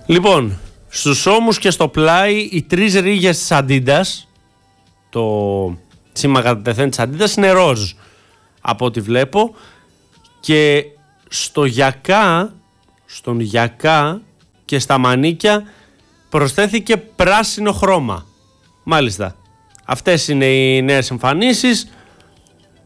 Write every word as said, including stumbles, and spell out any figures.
Λοιπόν, στους ώμους και στο πλάι οι τρεις ρίγες της Adidas, το σήμα κατά τεθέν της Adidas είναι ροζ από ό,τι βλέπω, και στο γιακά, στον γιακά και στα μανίκια προσθέθηκε πράσινο χρώμα. Μάλιστα, αυτές είναι οι νέες εμφανίσεις.